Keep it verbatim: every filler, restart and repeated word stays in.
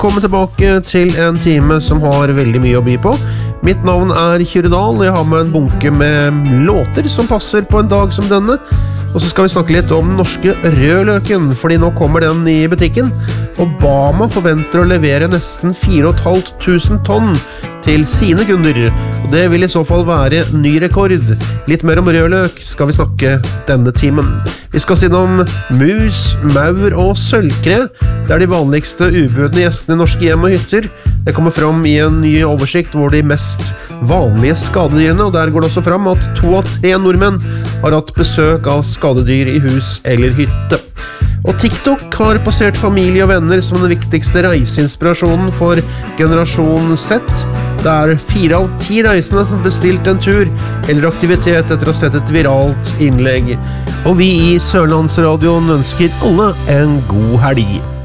velkommen tilbake til en time som har veldig mye å by på. Mitt navn er Kyrre Dahl, og jeg har med en bunke med låter som passer på en dag som denne. Og så skal vi snakke litt om den norske rødløken, fordi nå kommer den i butikken. Obama forventer å levere nesten fire og et halvt tusen tonn til sine kunder. Og det vil i så fall være ny rekord. Litt mer om rødløk skal vi snakke denne timen. Vi skal si noe om mus, maur og sølvkre. Det er de vanligste ubudne gjestene i norske hjem og hytter. Det kommer fram i en ny oversikt hvor de mest vanlige skadedyrene, og der går det også fram at to av tre nordmenn har hatt besøk av skadedyr i hus eller hytte. Og TikTok har passert familie og venner som den viktigste reiseinspirasjonen for generasjon Z. Det er fire av ti reisende som bestilte en tur eller aktivitet etter å ha sett et viralt innlegg. Og vi i Sørlandsradioen ønsker alle en god helg.